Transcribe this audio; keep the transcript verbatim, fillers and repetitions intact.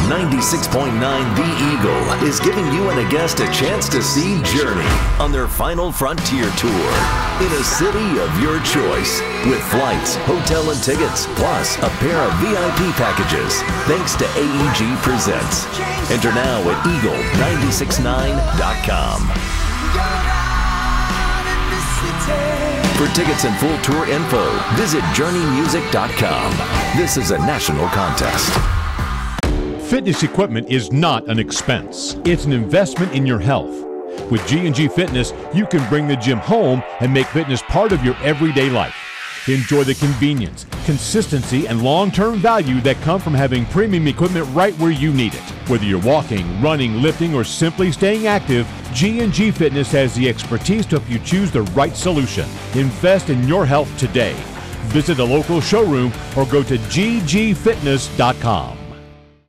ninety-six point nine The Eagle is giving you and a guest a chance to see Journey on their final Frontier tour in a city of your choice with flights, hotel and tickets, plus a pair of V I P packages thanks to A E G Presents. Enter now at eagle nine six nine dot com. For tickets and full tour info, visit journey music dot com. This is a national contest. Fitness equipment is not an expense. It's an investment in your health. With G and G Fitness, you can bring the gym home and make fitness part of your everyday life. Enjoy the convenience, consistency, and long-term value that come from having premium equipment right where you need it. Whether you're walking, running, lifting, or simply staying active, G and G Fitness has the expertise to help you choose the right solution. Invest in your health today. Visit a local showroom or go to g g fitness dot com.